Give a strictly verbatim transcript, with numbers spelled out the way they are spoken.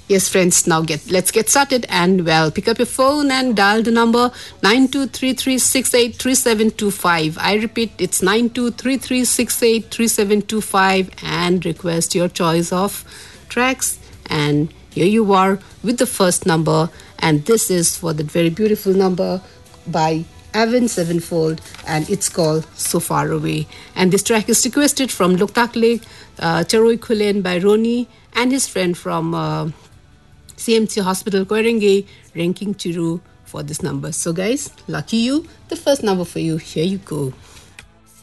Yes, friends, now get let's get started. And well, pick up your phone and dial the number nine two three three six eight three seven two five. I repeat, it's nine two three three six eight three seven two five and request your choice of tracks. And here you are with the first number, and this is for that very beautiful number by Avenged Sevenfold, and it's called So Far Away. And this track is requested from Loktak Lake, uh, Charoi Khulen by Roni and his friend from uh, C M C Hospital, Koirenge, ranking Chiru for this number. So guys, lucky you, the first number for you. Here you go.